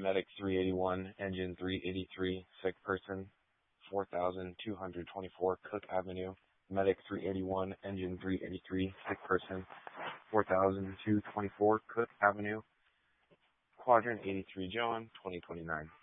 Medic 381, Engine 383, sick person, 4224 Cook Avenue. Medic 381, Engine 383, sick person, 4224 Cook Avenue. Quadrant 83 John, 2029.